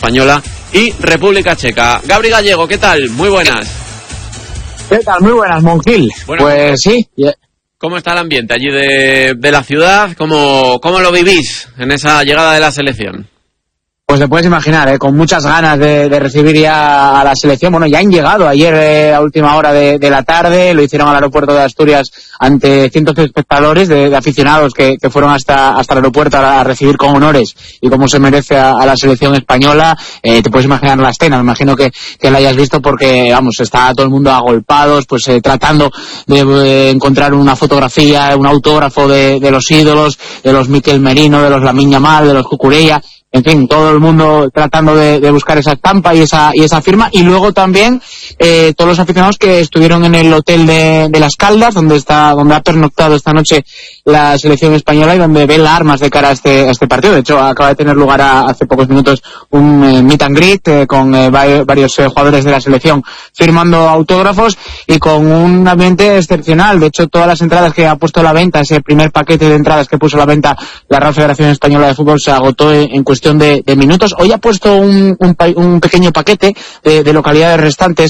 Española y República Checa. Gabri Gallego, ¿qué tal? Muy buenas. ¿Qué tal? Muy buenas, Monjil. Pues sí. ¿Cómo está el ambiente allí de la ciudad? ¿Cómo lo vivís en esa llegada de la selección? Pues te puedes imaginar, con muchas ganas de recibir ya a la selección. Bueno, ya han llegado ayer a última hora de la tarde, lo hicieron al aeropuerto de Asturias ante cientos de espectadores, de aficionados que fueron hasta el aeropuerto a recibir con honores y como se merece a la selección española. Te puedes imaginar la escena, me imagino que la hayas visto porque, vamos, está todo el mundo agolpados, pues tratando de encontrar una fotografía, un autógrafo de los ídolos, de los Mikel Merino, de los Lamine Yamal, de los Cucurella. En fin, todo el mundo tratando de buscar esa estampa y esa firma. Y luego también todos los aficionados que estuvieron en el hotel de Las Caldas, donde ha pernoctado esta noche la selección española y donde ve las armas de cara a este partido. De hecho, acaba de tener lugar hace pocos minutos un meet and greet con varios jugadores de la selección firmando autógrafos y con un ambiente excepcional. De hecho, todas las entradas que ha puesto a la venta, ese primer paquete de entradas que puso a la venta la Real Federación Española de Fútbol, se agotó en cuestión de minutos. Hoy ha puesto un pequeño paquete de localidades restantes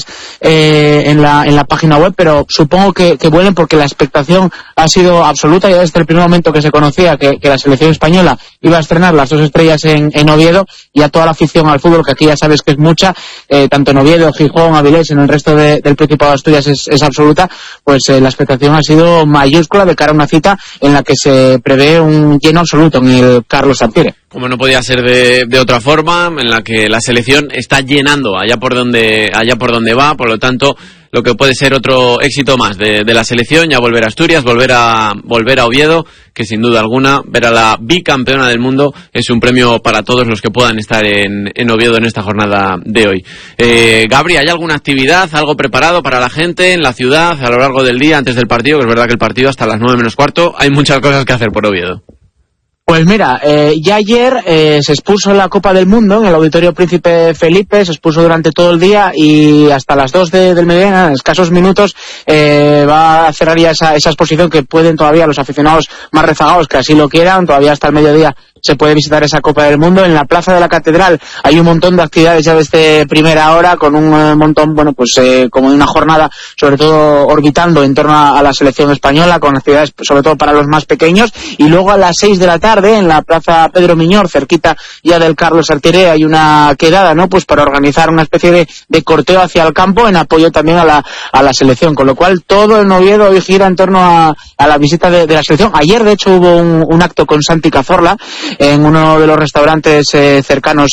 en la página web, pero supongo que vuelen porque la expectación ha sido absoluta. Ya desde el primer momento que se conocía que la selección española iba a estrenar las 2 estrellas en Oviedo, y a toda la afición al fútbol, que aquí ya sabes que es mucha, tanto en Oviedo, Gijón, Avilés, en el resto del Principado de Asturias es absoluta, pues la expectación ha sido mayúscula de cara a una cita en la que se prevé un lleno absoluto en el Carlos Tartiere. Como no podía ser de otra forma, en la que la selección está llenando allá por donde va, por lo tanto, lo que puede ser otro éxito más de la selección, ya volver a Asturias, volver a Oviedo, que sin duda alguna, ver a la bicampeona del mundo es un premio para todos los que puedan estar en Oviedo en esta jornada de hoy. Gabri, ¿hay alguna actividad, algo preparado para la gente en la ciudad a lo largo del día antes del partido? Que es verdad que el partido hasta las 9 menos cuarto, hay muchas cosas que hacer por Oviedo. Pues mira, ya ayer se expuso la Copa del Mundo en el Auditorio Príncipe Felipe, se expuso durante todo el día y hasta las 2 del mediodía, en escasos minutos, va a cerrar ya esa exposición que pueden todavía los aficionados más rezagados que así lo quieran, todavía hasta el mediodía se puede visitar esa Copa del Mundo. En la Plaza de la Catedral hay un montón de actividades ya desde primera hora, con un montón, como una jornada, sobre todo orbitando en torno a la selección española, con actividades sobre todo para los más pequeños. Y luego a las 6 de la tarde, en la Plaza Pedro Miñor, cerquita ya del Carlos Tartiere, hay una quedada, ¿no? Pues para organizar una especie de corteo hacia el campo en apoyo también a la selección, con lo cual todo el Oviedo hoy gira en torno a la visita de la selección. Ayer, de hecho, hubo un acto con Santi Cazorla en uno de los restaurantes cercanos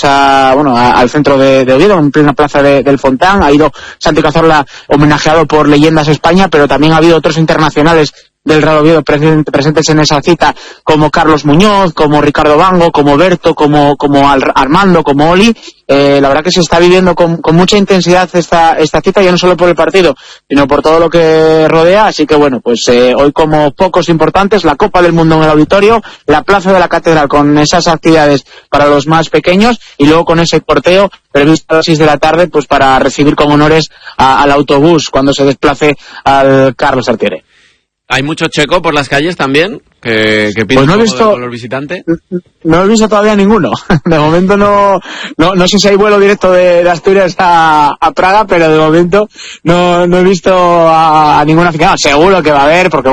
al centro de Oviedo, en plena plaza del Fontán. Ha ido Santi Cazorla homenajeado por Leyendas España, pero también ha habido otros internacionales del Real Oviedo presentes en esa cita, como Carlos Muñoz, como Ricardo Bango, como Berto, como Armando, como Oli. La verdad que se está viviendo con mucha intensidad esta cita, ya no solo por el partido, sino por todo lo que rodea. Así que hoy, como pocos importantes, la Copa del Mundo en el Auditorio, la Plaza de la Catedral con esas actividades para los más pequeños y luego con ese corteo previsto a las 6 de la tarde, pues para recibir con honores al autobús cuando se desplace al Carlos Tartiere. ¿Hay mucho checo por las calles también? Que piden pues del color visitante. No he visto todavía ninguno. De momento no sé si hay vuelo directo de Asturias a Praga, pero de momento no he visto a ningún aficionado. Seguro que va a haber, porque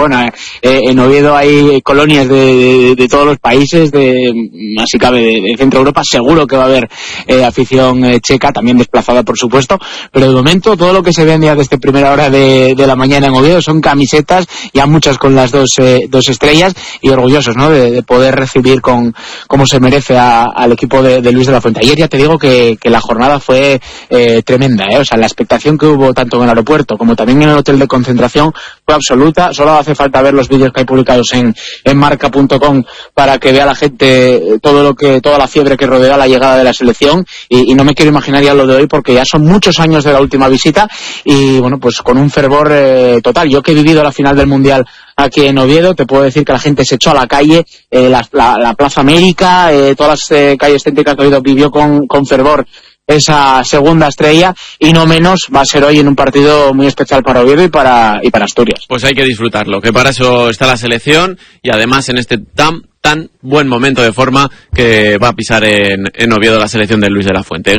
en Oviedo hay colonias de todos los países, así cabe, de Centro Europa. Seguro que va a haber afición checa, también desplazada por supuesto, pero de momento todo lo que se vende desde primera hora de la mañana en Oviedo son camisetas, ya muchas con las dos estrellas, y orgullosos, ¿no?, de poder recibir como se merece al equipo de Luis de la Fuente. Ayer ya te digo que la jornada fue tremenda, o sea, la expectación que hubo tanto en el aeropuerto como también en el hotel de concentración fue absoluta. Solo hace falta ver los vídeos que hay publicados en marca.com para que vea la gente toda la fiebre que rodea la llegada de la selección, y no me quiero imaginar ya lo de hoy, porque ya son muchos años de la última visita y pues con un fervor total. Yo que he vivido la final del Mundial aquí en Oviedo, te puedo decir que la gente se echó a la calle, la Plaza América, todas las calles céntricas de Oviedo vivió con fervor esa segunda estrella, y no menos va a ser hoy en un partido muy especial para Oviedo y para Asturias. Pues hay que disfrutarlo, que para eso está la selección, y además en este tan buen momento de forma que va a pisar en Oviedo la selección de Luis de la Fuente.